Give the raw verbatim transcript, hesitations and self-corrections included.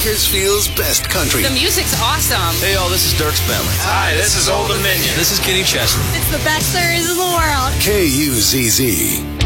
Bakersfield's best country. The music's awesome. Hey, y'all, this is Dirks Bentley. Hi, this is Old Dominion. This is Kenny Chesney. It's the best there is in the world. K U Z Z.